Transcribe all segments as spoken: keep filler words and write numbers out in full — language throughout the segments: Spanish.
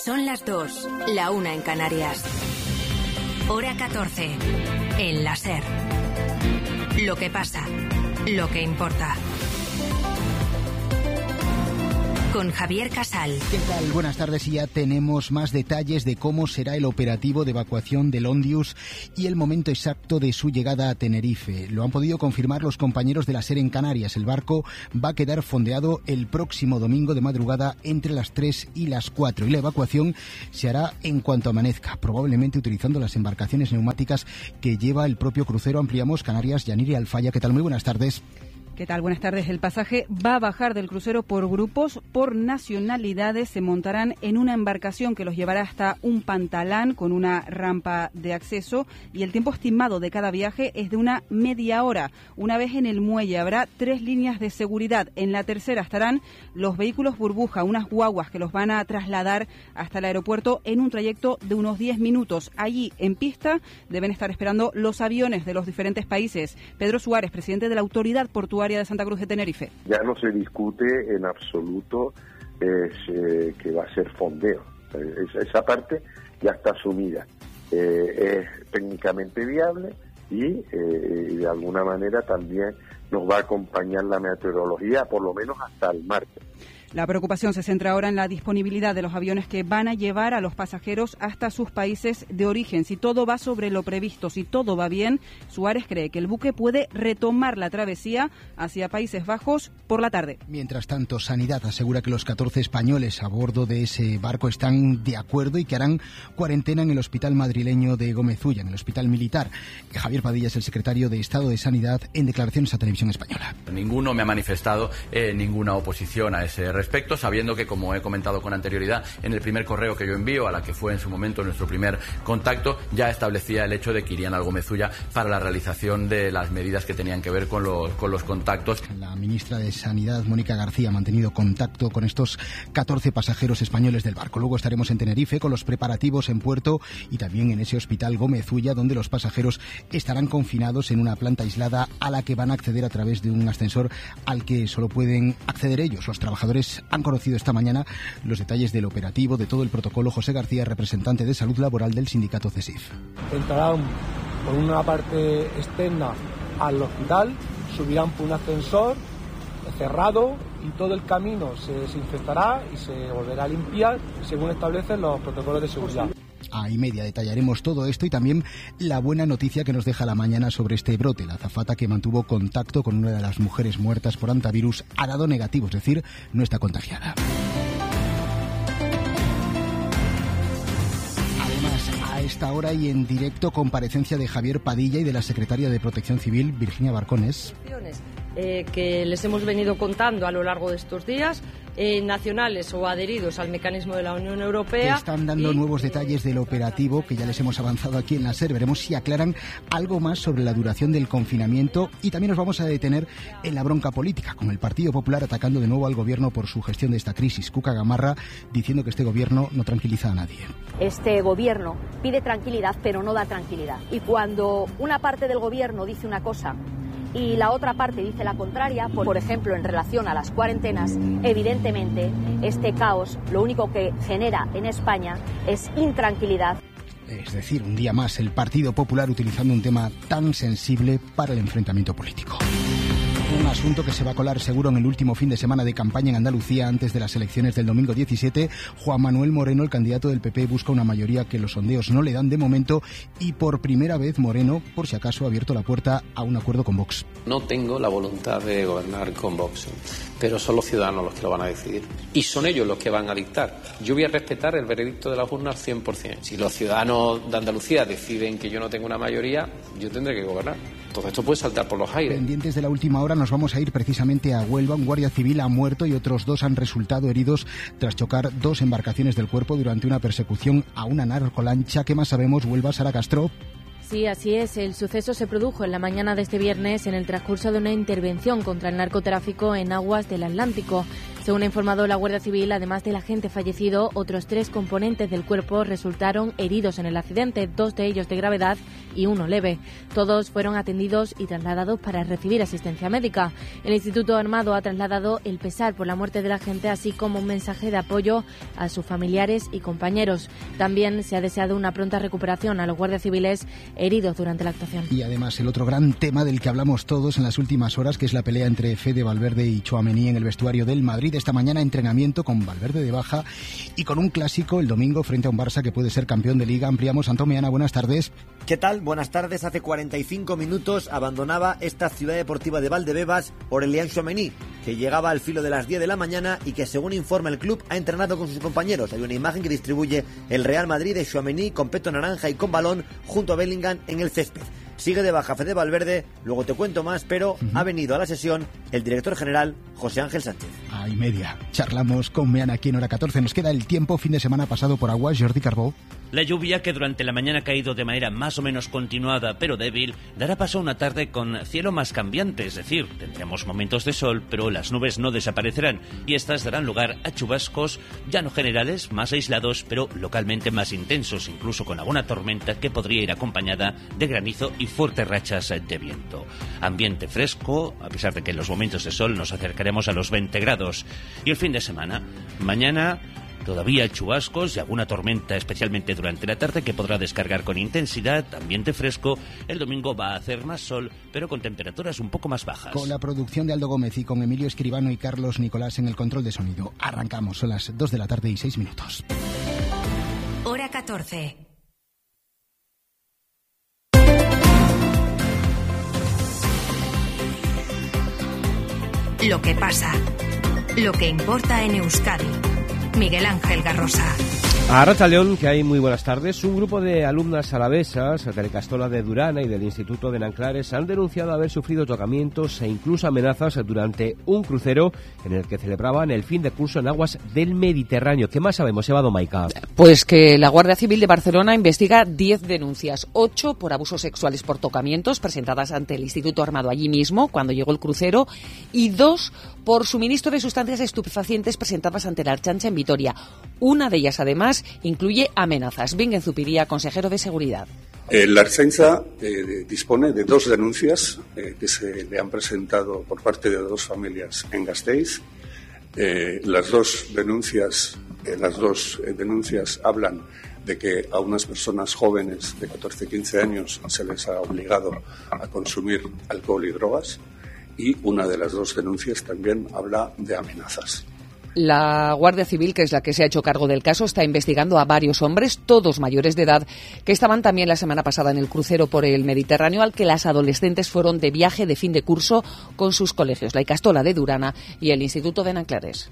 Son las dos, la una en Canarias. Hora catorce, en la SER. Lo que pasa, lo que importa. Con Javier Casal. ¿Qué tal? Buenas tardes, y ya tenemos más detalles de cómo será el operativo de evacuación del Ondius y el momento exacto de su llegada a Tenerife. Lo han podido confirmar los compañeros de la SER en Canarias. El barco va a quedar fondeado el próximo domingo de madrugada entre las tres y las cuatro, y la evacuación se hará en cuanto amanezca, probablemente utilizando las embarcaciones neumáticas que lleva el propio crucero. Ampliamos Canarias. Yaniri Alfaya, ¿qué tal? Muy buenas tardes. ¿Qué tal? Buenas tardes. El pasaje va a bajar del crucero por grupos, por nacionalidades. Se montarán en una embarcación que los llevará hasta un pantalán con una rampa de acceso, y el tiempo estimado de cada viaje es de una media hora. Una vez en el muelle habrá tres líneas de seguridad. En la tercera estarán los vehículos burbuja, unas guaguas que los van a trasladar hasta el aeropuerto en un trayecto de unos diez minutos. Allí, en pista, deben estar esperando los aviones de los diferentes países. Pedro Suárez, presidente de la Autoridad Portuaria de Santa Cruz de Tenerife. Ya no se discute en absoluto es, eh, que va a ser fondeo. Esa, esa parte ya está asumida. Eh, es técnicamente viable y, eh, y de alguna manera también nos va a acompañar la meteorología por lo menos hasta el martes. La preocupación se centra ahora en la disponibilidad de los aviones que van a llevar a los pasajeros hasta sus países de origen. Si todo va sobre lo previsto, si todo va bien, Suárez cree que el buque puede retomar la travesía hacia Países Bajos por la tarde. Mientras tanto, Sanidad asegura que los catorce españoles a bordo de ese barco están de acuerdo y que harán cuarentena en el hospital madrileño de Gómez Ulla, en el hospital militar. Javier Padilla es el secretario de Estado de Sanidad en declaraciones a Televisión Española. Ninguno me ha manifestado eh, ninguna oposición a ese respecto, sabiendo que, como he comentado con anterioridad, en el primer correo que yo envío, a la que fue en su momento nuestro primer contacto, ya establecía el hecho de que irían al Gómez Ulla para la realización de las medidas que tenían que ver con los, con los contactos. La ministra de Sanidad, Mónica García, ha mantenido contacto con estos catorce pasajeros españoles del barco. Luego estaremos en Tenerife con los preparativos en puerto y también en ese hospital Gómez Ulla, donde los pasajeros estarán confinados en una planta aislada a la que van a acceder a través de un ascensor al que solo pueden acceder ellos. Los trabajadores han conocido esta mañana los detalles del operativo, de todo el protocolo. José García, representante de salud laboral del sindicato CESIF. Entrarán por una parte externa al hospital, subirán por un ascensor cerrado y todo el camino se desinfectará y se volverá a limpiar según establecen los protocolos de seguridad. A y media detallaremos todo esto y también la buena noticia que nos deja la mañana sobre este brote. La azafata que mantuvo contacto con una de las mujeres muertas por hantavirus ha dado negativo, es decir, no está contagiada. Además, a esta hora y en directo, comparecencia de Javier Padilla y de la secretaria de Protección Civil, Virginia Barcones. Eh, que les hemos venido contando a lo largo de estos días, eh, nacionales o adheridos al mecanismo de la Unión Europea. Que están dando y, nuevos detalles del operativo que ya les hemos avanzado aquí en la SER. Veremos si aclaran algo más sobre la duración del confinamiento, y también nos vamos a detener en la bronca política, con el Partido Popular atacando de nuevo al gobierno por su gestión de esta crisis. Cuca Gamarra diciendo que este gobierno no tranquiliza a nadie. Este gobierno pide tranquilidad, pero no da tranquilidad. Y cuando una parte del gobierno dice una cosa y la otra parte dice la contraria, por ejemplo, en relación a las cuarentenas, evidentemente este caos lo único que genera en España es intranquilidad. Es decir, un día más el Partido Popular utilizando un tema tan sensible para el enfrentamiento político. Un asunto que se va a colar seguro en el último fin de semana de campaña en Andalucía antes de las elecciones del domingo diecisiete. Juan Manuel Moreno, el candidato del P P, busca una mayoría que los sondeos no le dan de momento, y por primera vez Moreno, por si acaso, ha abierto la puerta a un acuerdo con Vox. No tengo la voluntad de gobernar con Vox, pero son los ciudadanos los que lo van a decidir y son ellos los que van a dictar. Yo voy a respetar el veredicto de las urnas al cien por ciento. Si los ciudadanos de Andalucía deciden que yo no tengo una mayoría, yo tendré que gobernar. Todo esto puede saltar por los aires. Pendientes de la última hora, nos vamos a ir precisamente a Huelva. Un guardia civil ha muerto y otros dos han resultado heridos tras chocar dos embarcaciones del cuerpo durante una persecución a una narcolancha. ¿Qué más sabemos? Huelva, Sara Castro. Sí, así es. El suceso se produjo en la mañana de este viernes en el transcurso de una intervención contra el narcotráfico en aguas del Atlántico. Según ha informado la Guardia Civil, además del agente fallecido, otros tres componentes del cuerpo resultaron heridos en el accidente, dos de ellos de gravedad y uno leve. Todos fueron atendidos y trasladados para recibir asistencia médica. El Instituto Armado ha trasladado el pesar por la muerte de la gente, así como un mensaje de apoyo a sus familiares y compañeros. También se ha deseado una pronta recuperación a los guardias civiles heridos durante la actuación. Y además el otro gran tema del que hablamos todos en las últimas horas, que es la pelea entre Fede Valverde y Tchouaméni en el vestuario del Madrid. Esta mañana entrenamiento con Valverde de baja y con un clásico el domingo frente a un Barça que puede ser campeón de Liga. Ampliamos. Antón Meana, buenas tardes. ¿Qué tal? Buenas tardes. Hace cuarenta y cinco minutos abandonaba esta ciudad deportiva de Valdebebas Aurélien Tchouaméni, que llegaba al filo de las diez de la mañana y que, según informa el club, ha entrenado con sus compañeros. Hay una imagen que distribuye el Real Madrid de Tchouaméni con peto naranja y con balón junto a Bellingham en el césped. Sigue de baja Fede Valverde, luego te cuento más, pero uh-huh. ha venido a la sesión el director general José Ángel Sánchez. A y media. Charlamos con Meana aquí en Hora catorce. Nos queda el tiempo, fin de semana pasado por agua. Jordi Carbó. La lluvia, que durante la mañana ha caído de manera más o menos continuada pero débil, dará paso a una tarde con cielo más cambiante, es decir, tendremos momentos de sol, pero las nubes no desaparecerán y estas darán lugar a chubascos ya no generales, más aislados, pero localmente más intensos, incluso con alguna tormenta que podría ir acompañada de granizo y fuertes rachas de viento. Ambiente fresco, a pesar de que en los momentos de sol nos acercaremos a los veinte grados. Y el fin de semana, mañana todavía chubascos y alguna tormenta, especialmente durante la tarde, que podrá descargar con intensidad, ambiente fresco. El domingo va a hacer más sol, pero con temperaturas un poco más bajas. Con la producción de Aldo Gómez y con Emilio Escribano y Carlos Nicolás en el control de sonido. Arrancamos, son las dos de la tarde y seis minutos. Hora catorce. Lo que pasa, lo que importa en Euskadi. Miguel Ángel Garrosa. A Arratsaldeon, que hay muy buenas tardes. Un grupo de alumnas alavesas de la Ikastola de Durana y del Instituto de Nanclares han denunciado haber sufrido tocamientos e incluso amenazas durante un crucero en el que celebraban el fin de curso en aguas del Mediterráneo. ¿Qué más sabemos, Eva Domaica? Pues que la Guardia Civil de Barcelona investiga diez denuncias, ocho por abusos sexuales por tocamientos presentadas ante el Instituto Armado allí mismo cuando llegó el crucero y dos por suministro de sustancias estupefacientes presentadas ante la Ertzaintza en Vitoria. Una de ellas, además, incluye amenazas. Bingen Zupiría, consejero de Seguridad. Eh, la Ertzaintza eh, dispone de dos denuncias eh, que se le han presentado por parte de dos familias en Gasteiz. Eh, las dos denuncias, eh, las dos eh, denuncias hablan de que a unas personas jóvenes de catorce a quince años se les ha obligado a consumir alcohol y drogas, y una de las dos denuncias también habla de amenazas. La Guardia Civil, que es la que se ha hecho cargo del caso, está investigando a varios hombres, todos mayores de edad, que estaban también la semana pasada en el crucero por el Mediterráneo, al que las adolescentes fueron de viaje de fin de curso con sus colegios, la Ikastola de Durana y el Instituto de Nanclares.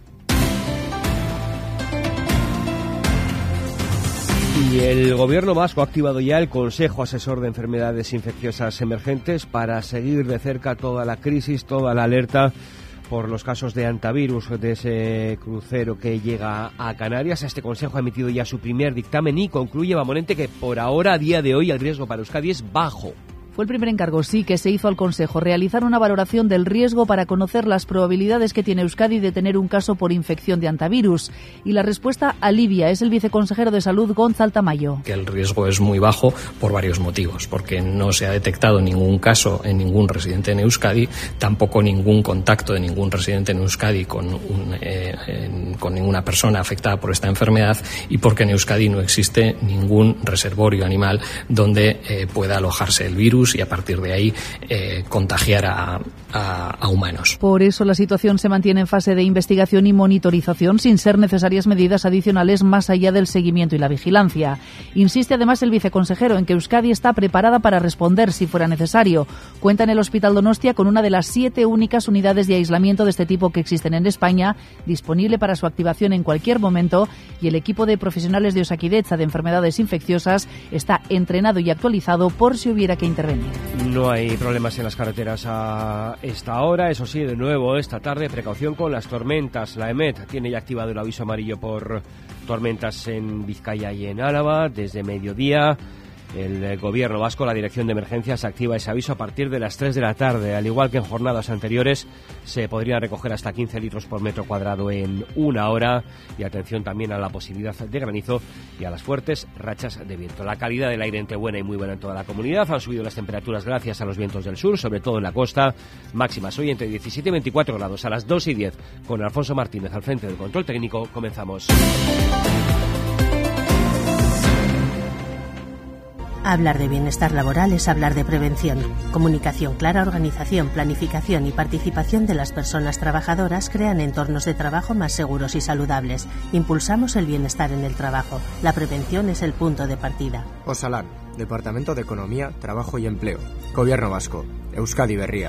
Y el gobierno vasco ha activado ya el Consejo Asesor de Enfermedades Infecciosas Emergentes para seguir de cerca toda la crisis, toda la alerta por los casos de hantavirus de ese crucero que llega a Canarias. Este consejo ha emitido ya su primer dictamen y concluye, Bamonente, que por ahora, a día de hoy, el riesgo para Euskadi es bajo. Fue el primer encargo, sí, que se hizo al Consejo, realizar una valoración del riesgo para conocer las probabilidades que tiene Euskadi de tener un caso por infección de hantavirus. Y la respuesta alivia, es el viceconsejero de Salud, Gonzalo Tamayo. Que el riesgo es muy bajo por varios motivos, porque no se ha detectado ningún caso en ningún residente en Euskadi, tampoco ningún contacto de ningún residente en Euskadi con, un, eh, en, con ninguna persona afectada por esta enfermedad, y porque en Euskadi no existe ningún reservorio animal donde eh, pueda alojarse el virus y a partir de ahí eh, contagiar a, a, a humanos. Por eso la situación se mantiene en fase de investigación y monitorización sin ser necesarias medidas adicionales más allá del seguimiento y la vigilancia. Insiste además el viceconsejero en que Euskadi está preparada para responder si fuera necesario. Cuenta en el Hospital Donostia con una de las siete únicas unidades de aislamiento de este tipo que existen en España, disponible para su activación en cualquier momento, y el equipo de profesionales de Osakidetza de enfermedades infecciosas está entrenado y actualizado por si hubiera que intervenir. No hay problemas en las carreteras a esta hora, eso sí, de nuevo esta tarde, precaución con las tormentas. La EMET tiene ya activado el aviso amarillo por tormentas en Vizcaya y en Álava desde mediodía. el Gobierno vasco, la Dirección de Emergencias, activa ese aviso a partir de las tres de la tarde. Al igual que en jornadas anteriores, se podrían recoger hasta quince litros por metro cuadrado en una hora. Y atención también a la posibilidad de granizo y a las fuertes rachas de viento. La calidad del aire entre buena y muy buena en toda la comunidad. Han subido las temperaturas gracias a los vientos del sur, sobre todo en la costa. Máximas hoy entre diecisiete y veinticuatro grados. A las dos y diez, con Alfonso Martínez al frente del control técnico, comenzamos. Hablar de bienestar laboral es hablar de prevención. Comunicación clara, organización, planificación y participación de las personas trabajadoras crean entornos de trabajo más seguros y saludables. Impulsamos el bienestar en el trabajo. La prevención es el punto de partida. Osalan, Departamento de Economía, Trabajo y Empleo. Gobierno vasco. Euskadi Berria.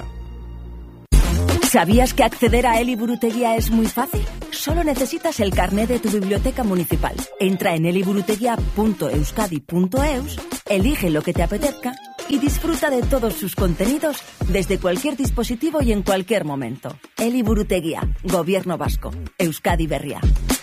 ¿Sabías que acceder a Eliburutegia es muy fácil? Solo necesitas el carnet de tu biblioteca municipal. Entra en eliburutegia punto euskadi punto eus, elige lo que te apetezca y disfruta de todos sus contenidos desde cualquier dispositivo y en cualquier momento. Eliburutegia, Gobierno Vasco, Euskadi Berria.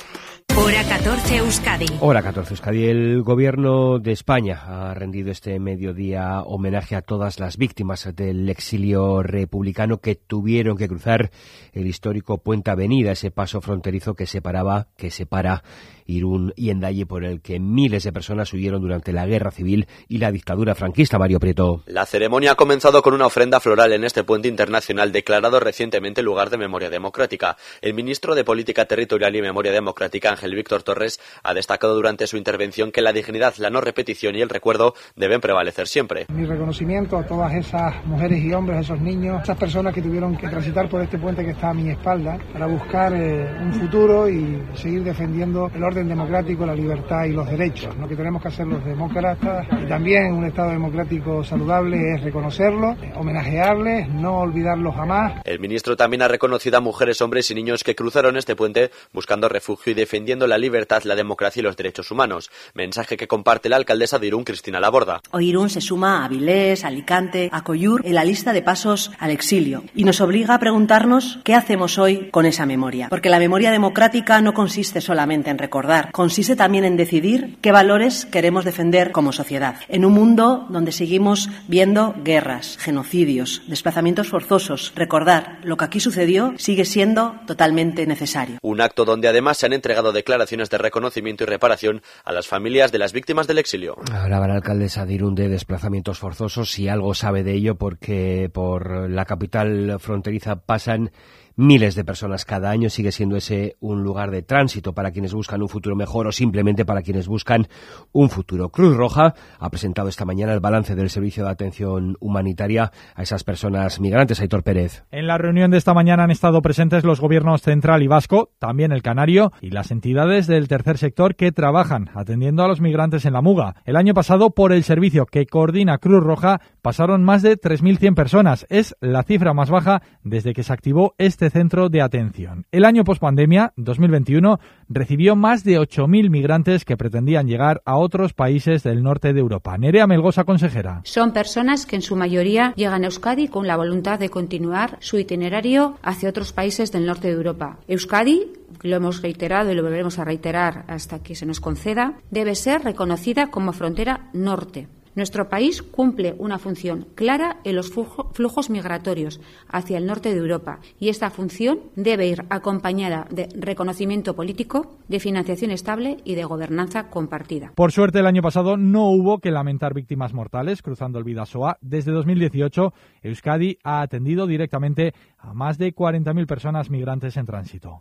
Hora catorce Euskadi. Hora catorce Euskadi. El Gobierno de España ha rendido este mediodía homenaje a todas las víctimas del exilio republicano que tuvieron que cruzar el histórico Puente Avenida, ese paso fronterizo que separaba, que separa Irún y Hendaye, por el que miles de personas huyeron durante la Guerra Civil y la dictadura franquista. Mario Prieto. La ceremonia ha comenzado con una ofrenda floral en este puente internacional declarado recientemente lugar de memoria democrática. El ministro de Política Territorial y Memoria Democrática, Ángel Víctor Torres, ha destacado durante su intervención que la dignidad, la no repetición y el recuerdo deben prevalecer siempre. Mi reconocimiento a todas esas mujeres y hombres, esos niños, esas personas que tuvieron que transitar por este puente que está a mi espalda para buscar eh, un futuro y seguir defendiendo el orden democrático, la libertad y los derechos. Lo que tenemos que hacer los demócratas y también un Estado democrático saludable es reconocerlos, homenajearles, no olvidarlos jamás. El ministro también ha reconocido a mujeres, hombres y niños que cruzaron este puente buscando refugio y defendiendo la libertad, la democracia y los derechos humanos. Mensaje que comparte la alcaldesa de Irún, Cristina Laborda. Hoy Irún se suma a Avilés, Alicante, a Coyur en la lista de pasos al exilio y nos obliga a preguntarnos qué hacemos hoy con esa memoria. Porque la memoria democrática no consiste solamente en recordar, consiste también en decidir qué valores queremos defender como sociedad. En un mundo donde seguimos viendo guerras, genocidios, desplazamientos forzosos, recordar lo que aquí sucedió sigue siendo totalmente necesario. Un acto donde además se han entregado declaraciones de reconocimiento y reparación a las familias de las víctimas del exilio. Hablaba la alcaldesa de Irún de desplazamientos forzosos y algo sabe de ello porque por la capital fronteriza pasan miles de personas cada año. Sigue siendo ese un lugar de tránsito para quienes buscan un futuro mejor o simplemente para quienes buscan un futuro. Cruz Roja ha presentado esta mañana el balance del servicio de atención humanitaria a esas personas migrantes. Aitor Pérez. En la reunión de esta mañana han estado presentes los gobiernos central y vasco, también el canario y las entidades del tercer sector que trabajan atendiendo a los migrantes en la Muga. El año pasado, por el servicio que coordina Cruz Roja, pasaron más de tres mil cien personas. Es la cifra más baja desde que se activó este centro de atención. El año pospandemia, dos mil veintiuno, recibió más de ocho mil migrantes que pretendían llegar a otros países del norte de Europa. Nerea Melgosa, consejera. Son personas que en su mayoría llegan a Euskadi con la voluntad de continuar su itinerario hacia otros países del norte de Europa. Euskadi, lo hemos reiterado y lo volveremos a reiterar hasta que se nos conceda, debe ser reconocida como frontera norte. Nuestro país cumple una función clara en los flujos migratorios hacia el norte de Europa y esta función debe ir acompañada de reconocimiento político, de financiación estable y de gobernanza compartida. Por suerte, el año pasado no hubo que lamentar víctimas mortales cruzando el Bidasoa. Desde dos mil dieciocho, Euskadi ha atendido directamente a más de cuarenta mil personas migrantes en tránsito.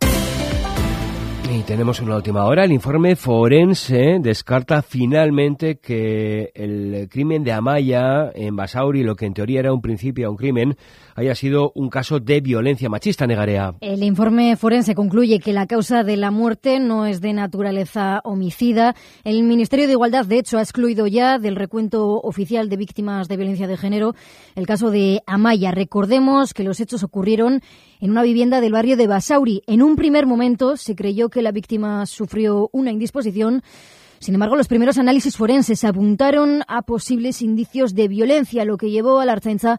Y tenemos una última hora. El informe forense descarta finalmente que el crimen de Amaya en Basauri, lo que en teoría era un principio a un crimen, haya sido un caso de violencia machista. Negarea. El informe forense concluye que la causa de la muerte no es de naturaleza homicida. El Ministerio de Igualdad, de hecho, ha excluido ya del recuento oficial de víctimas de violencia de género el caso de Amaya. Recordemos que los hechos ocurrieron en una vivienda del barrio de Basauri. En un primer momento se creyó que la víctima sufrió una indisposición. Sin embargo, los primeros análisis forenses apuntaron a posibles indicios de violencia, lo que llevó a la Ertzaintza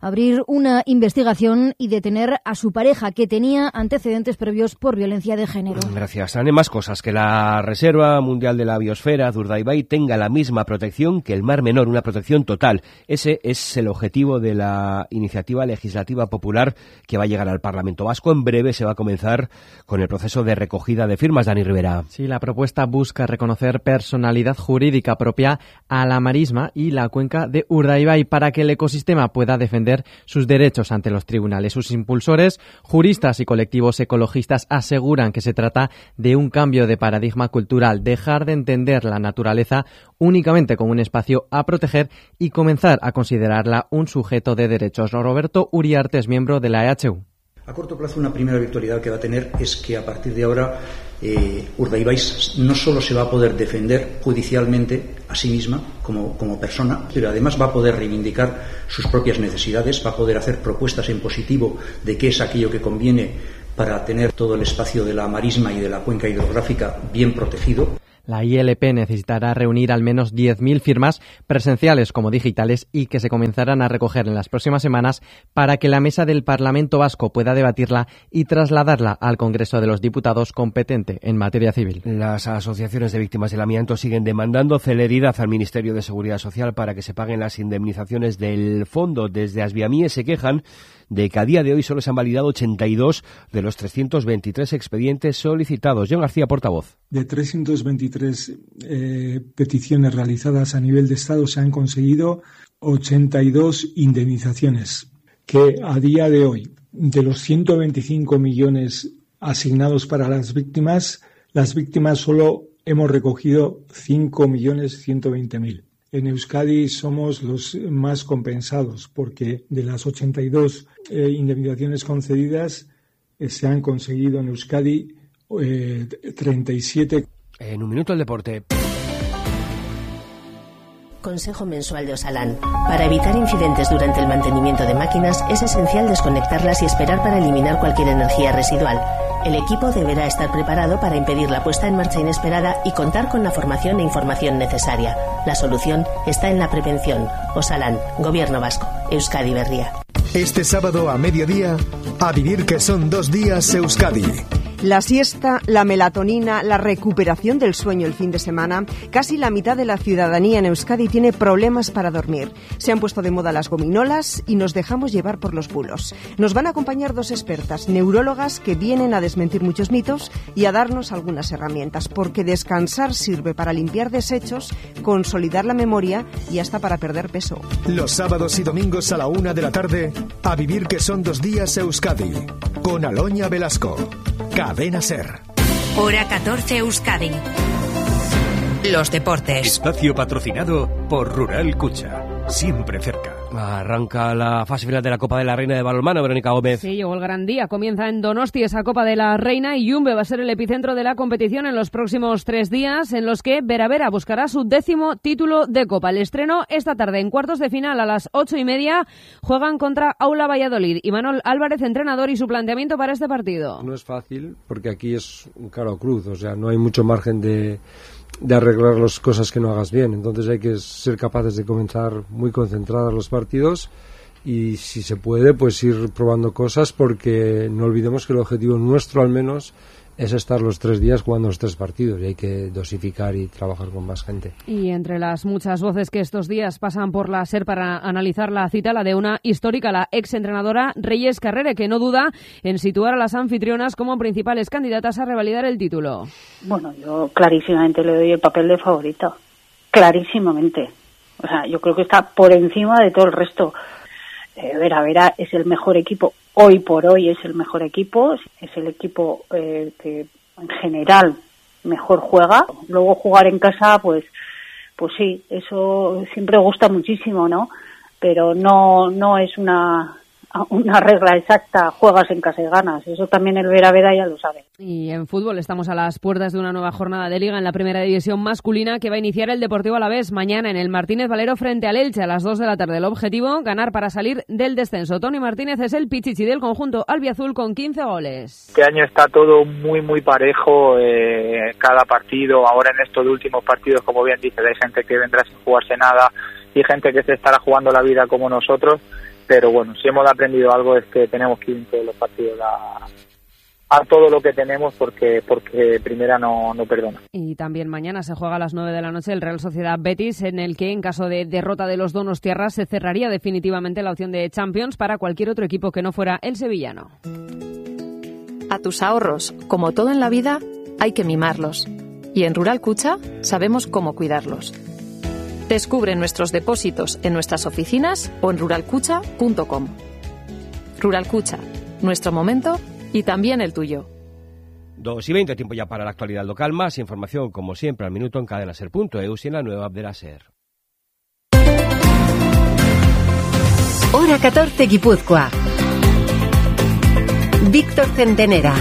abrir una investigación y detener a su pareja, que tenía antecedentes previos por violencia de género. Gracias. Haré más cosas. Que la Reserva Mundial de la Biosfera de Urdaibai tenga la misma protección que el Mar Menor, una protección total. Ese es el objetivo de la iniciativa legislativa popular que va a llegar al Parlamento Vasco. En breve se va a comenzar con el proceso de recogida de firmas. Dani Rivera. Sí, la propuesta busca reconocer personalidad jurídica propia a la marisma y la cuenca de Urdaibai para que el ecosistema pueda defender sus derechos ante los tribunales. Sus impulsores, juristas y colectivos ecologistas, aseguran que se trata de un cambio de paradigma cultural, dejar de entender la naturaleza únicamente como un espacio a proteger y comenzar a considerarla un sujeto de derechos. Roberto Uriarte es miembro de la E H U. A corto plazo, una primera virtualidad que va a tener es que a partir de ahora eh, Urdaibai no solo se va a poder defender judicialmente a sí misma como, como persona, pero además va a poder reivindicar sus propias necesidades, va a poder hacer propuestas en positivo de qué es aquello que conviene para tener todo el espacio de la marisma y de la cuenca hidrográfica bien protegido. La I L P necesitará reunir al menos diez mil firmas presenciales como digitales y que se comenzarán a recoger en las próximas semanas para que la mesa del Parlamento Vasco pueda debatirla y trasladarla al Congreso de los Diputados competente en materia civil. Las asociaciones de víctimas del amianto siguen demandando celeridad al Ministerio de Seguridad Social para que se paguen las indemnizaciones del fondo. Desde Asviamie se quejan de que a día de hoy solo se han validado ochenta y dos de los trescientos veintitrés expedientes solicitados. John García, portavoz. De trescientos veintitrés eh, peticiones realizadas a nivel de Estado se han conseguido ochenta y dos indemnizaciones, que a día de hoy, de los ciento veinticinco millones asignados para las víctimas, las víctimas solo hemos recogido cinco millones ciento veinte mil. En Euskadi somos los más compensados porque de las ochenta y dos eh, indemnizaciones concedidas eh, se han conseguido en Euskadi eh, treinta y siete. En un minuto el deporte. Consejo mensual de Osalan. Para evitar incidentes durante el mantenimiento de máquinas es esencial desconectarlas y esperar para eliminar cualquier energía residual. El equipo deberá estar preparado para impedir la puesta en marcha inesperada y contar con la formación e información necesaria. La solución está en la prevención. Osalan, Gobierno Vasco, Euskadi Berria. Este sábado a mediodía, a vivir que son dos días Euskadi. La siesta, la melatonina, la recuperación del sueño el fin de semana. Casi la mitad de la ciudadanía en Euskadi tiene problemas para dormir. Se han puesto de moda las gominolas y nos dejamos llevar por los bulos. Nos van a acompañar dos expertas, neurólogas, que vienen a desmentir muchos mitos y a darnos algunas herramientas, porque descansar sirve para limpiar desechos, consolidar la memoria y hasta para perder peso. Los sábados y domingos a la una de la tarde, a vivir que son dos días Euskadi, con Aloña Velasco. Cadena Ser. Hora catorce Euskadi. Los deportes. Espacio patrocinado por Rural Cucha. Siempre cerca. Arranca la fase final de la Copa de la Reina de balonmano, Verónica Gómez. Sí, llegó el gran día. Comienza en Donosti esa Copa de la Reina y Yumbe va a ser el epicentro de la competición en los próximos tres días, en los que Vera Vera buscará su décimo título de Copa. El estreno esta tarde en cuartos de final a las ocho y media. Juegan contra Aula Valladolid. Imanol Álvarez, entrenador, y su planteamiento para este partido. No es fácil porque aquí es un caro cruz, o sea, no hay mucho margen de... de arreglar las cosas que no hagas bien. Entonces hay que ser capaces de comenzar muy concentrados los partidos y, si se puede, pues ir probando cosas, porque no olvidemos que el objetivo nuestro, al menos, es estar los tres días jugando los tres partidos y hay que dosificar y trabajar con más gente. Y entre las muchas voces que estos días pasan por la SER para analizar la cita, la de una histórica, la exentrenadora Reyes Carrere, que no duda en situar a las anfitrionas como principales candidatas a revalidar el título. Bueno, yo clarísimamente le doy el papel de favorito, clarísimamente. O sea, yo creo que está por encima de todo el resto. Eh, Vera Vera es el mejor equipo, hoy por hoy es el mejor equipo, es el equipo eh, que en general mejor juega. Luego jugar en casa, pues pues sí, eso siempre gusta muchísimo, ¿no? Pero no no es una una regla exacta, juegas en casa y ganas. Eso también el Vera Vera ya lo sabe. Y en fútbol estamos a las puertas de una nueva jornada de Liga en la primera división masculina que va a iniciar el Deportivo Alavés mañana en el Martínez Valero frente al Elche a las dos de la tarde. El objetivo, ganar para salir del descenso. Toni Martínez es el pichichi del conjunto albiazul con quince goles. Este año está todo muy muy parejo, eh, cada partido. Ahora en estos últimos partidos, como bien dices, hay gente que vendrá sin jugarse nada y gente que se estará jugando la vida como nosotros. pero bueno, si hemos aprendido algo es que tenemos que ir en todos los partidos a, a todo lo que tenemos porque porque primera no, no perdona. Y también mañana se juega a las nueve de la noche el Real Sociedad Betis, en el que en caso de derrota de los donostiarras se cerraría definitivamente la opción de Champions para cualquier otro equipo que no fuera el sevillano. A tus ahorros, como todo en la vida, hay que mimarlos. Y en Rural Cucha sabemos cómo cuidarlos. Descubre nuestros depósitos en nuestras oficinas o en rural cucha punto com. Rural Cucha, nuestro momento y también el tuyo. dos y veinte, tiempo ya para la actualidad local. Más información, como siempre, al minuto en cadena ser punto e u y en la nueva app de la SER. Hora catorce, Guipúzcoa. Víctor Centenera.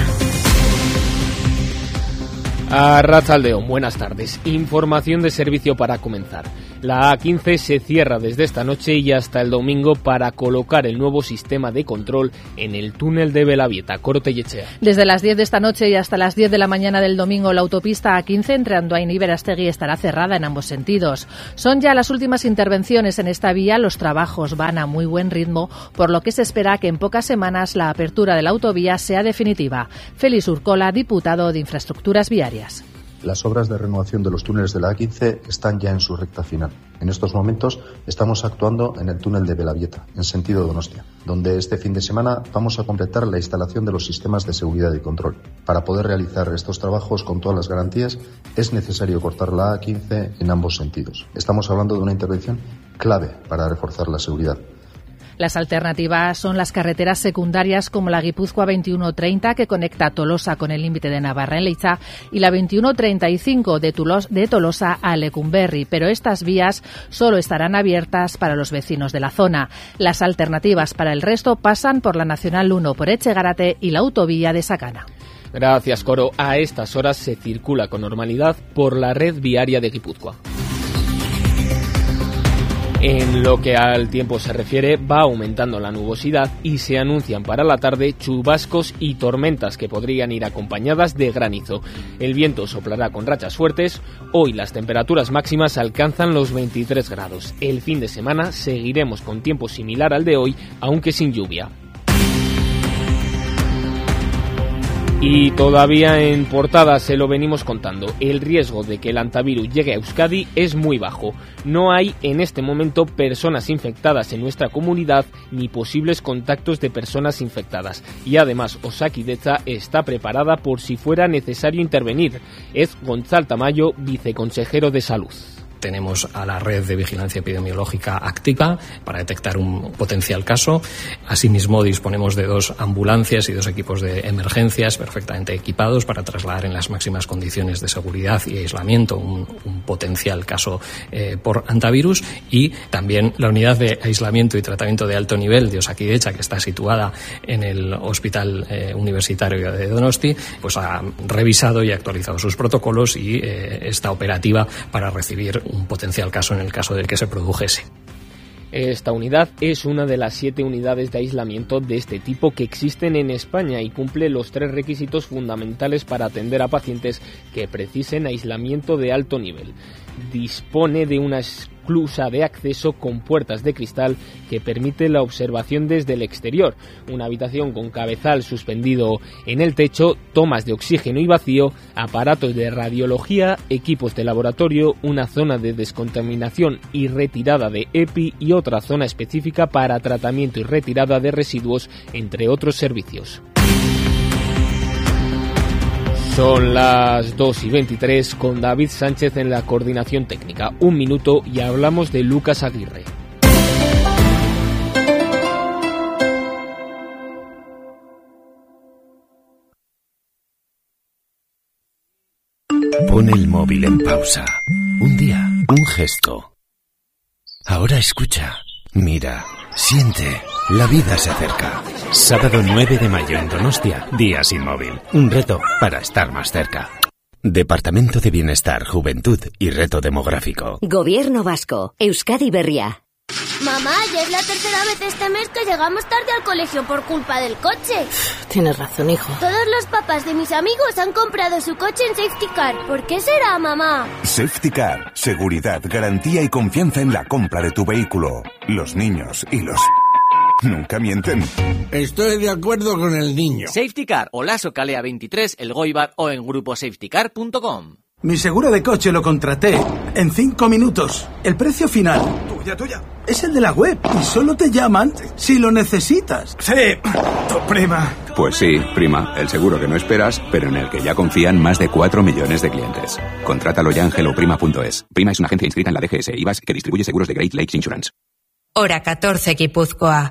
Arratsaldeon, buenas tardes. Información de servicio para comenzar. La A quince se cierra desde esta noche y hasta el domingo para colocar el nuevo sistema de control en el túnel de Belavieta. Cortellechea. Desde las diez de esta noche y hasta las diez de la mañana del domingo, la autopista A quince entre Andoain y Berastegui estará cerrada en ambos sentidos. Son ya las últimas intervenciones en esta vía. Los trabajos van a muy buen ritmo, por lo que se espera que en pocas semanas la apertura de la autovía sea definitiva. Félix Urcola, diputado de Infraestructuras Viarias. Las obras de renovación de los túneles de la A quince están ya en su recta final. En estos momentos estamos actuando en el túnel de Belavieta, en sentido Donostia, donde este fin de semana vamos a completar la instalación de los sistemas de seguridad y control. Para poder realizar estos trabajos con todas las garantías es necesario cortar la A quince en ambos sentidos. Estamos hablando de una intervención clave para reforzar la seguridad. Las alternativas son las carreteras secundarias como la Guipúzcoa veintiuno treinta, que conecta Tolosa con el límite de Navarra en Leiza, y la veintiuno treinta y cinco de, Tulos, de Tolosa a Lecumberri, pero estas vías solo estarán abiertas para los vecinos de la zona. Las alternativas para el resto pasan por la Nacional uno por Echegarate y la autovía de Sacana. Gracias, Coro. A estas horas se circula con normalidad por la red viaria de Guipúzcoa. En lo que al tiempo se refiere, va aumentando la nubosidad y se anuncian para la tarde chubascos y tormentas que podrían ir acompañadas de granizo. El viento soplará con rachas fuertes. Hoy las temperaturas máximas alcanzan los veintitrés grados. El fin de semana seguiremos con tiempo similar al de hoy, aunque sin lluvia. Y todavía en portada se lo venimos contando, el riesgo de que el antivirus llegue a Euskadi es muy bajo. No hay en este momento personas infectadas en nuestra comunidad ni posibles contactos de personas infectadas. Y además Osakidetza está preparada por si fuera necesario intervenir. Es Gonzalo Tamayo, viceconsejero de Salud. Tenemos a la red de vigilancia epidemiológica activa para detectar un potencial caso. Asimismo, disponemos de dos ambulancias y dos equipos de emergencias perfectamente equipados para trasladar en las máximas condiciones de seguridad y aislamiento un, un potencial caso eh, por antivirus. Y también la unidad de aislamiento y tratamiento de alto nivel de Osakidetza, que está situada en el Hospital eh, Universitario de Donosti, pues ha revisado y actualizado sus protocolos y eh, está operativa para recibir un potencial caso en el caso de que se produjese. Esta unidad es una de las siete unidades de aislamiento de este tipo que existen en España y cumple los tres requisitos fundamentales para atender a pacientes que precisen aislamiento de alto nivel. Dispone de una esclusa de acceso con puertas de cristal que permite la observación desde el exterior, una habitación con cabezal suspendido en el techo, tomas de oxígeno y vacío, aparatos de radiología, equipos de laboratorio, una zona de descontaminación y retirada de EPI y otra zona específica para tratamiento y retirada de residuos, entre otros servicios. Son las dos y veintitrés con David Sánchez en la coordinación técnica. Un minuto y hablamos de Lucas Aguirre. Pon el móvil en pausa. Un día, un gesto. Ahora escucha, mira, siente. La vida se acerca. Sábado nueve de mayo en Donostia, Día Sin Móvil. Un reto para estar más cerca. Departamento de Bienestar, Juventud y Reto Demográfico. Gobierno Vasco. Euskadi Berria. Mamá, ya es la tercera vez este mes que llegamos tarde al colegio por culpa del coche. Tienes razón, hijo. Todos los papás de mis amigos han comprado su coche en Safety Car. ¿Por qué será, mamá? Safety Car. Seguridad, garantía y confianza en la compra de tu vehículo. Los niños y los... nunca mienten. Estoy de acuerdo con el niño. Safety Car o Lasso Calea veintitrés, El Goibar o en grupo safety car punto com. Mi seguro de coche lo contraté en cinco minutos. El precio final Tuya, tuya. es el de la web y solo te llaman si lo necesitas. Sí, tu prima. Pues sí, prima, el seguro que no esperas, pero en el que ya confían más de cuatro millones de clientes. Contrátalo ya en hello prima punto es. Prima es una agencia inscrita en la D G S I V A S que distribuye seguros de Great Lakes Insurance. Hora catorce, Guipúzcoa.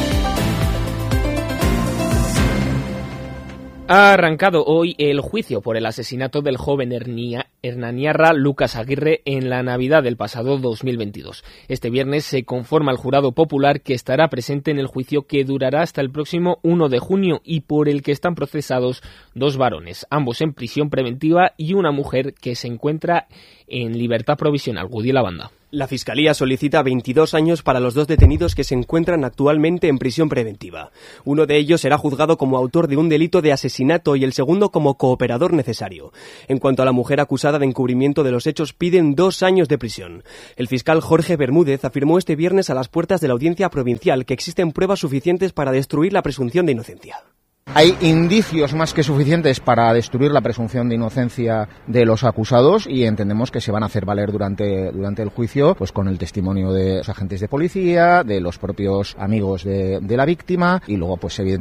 Ha arrancado hoy el juicio por el asesinato del joven hernia, hernaniarra Lucas Aguirre en la Navidad del pasado dos mil veintidós. Este viernes se conforma el jurado popular que estará presente en el juicio que durará hasta el próximo uno de junio y por el que están procesados dos varones, ambos en prisión preventiva, y una mujer que se encuentra en libertad provisional. Gudí la banda. La Fiscalía solicita veintidós años para los dos detenidos que se encuentran actualmente en prisión preventiva. Uno de ellos será juzgado como autor de un delito de asesinato y el segundo como cooperador necesario. En cuanto a la mujer acusada de encubrimiento de los hechos, piden dos años de prisión. El fiscal Jorge Bermúdez afirmó este viernes a las puertas de la Audiencia Provincial que existen pruebas suficientes para destruir la presunción de inocencia. Hay indicios más que suficientes para destruir la presunción de inocencia de los acusados y entendemos que se van a hacer valer durante, durante el juicio, pues con el testimonio de los agentes de policía, de los propios amigos de, de la víctima y luego, pues evidentemente,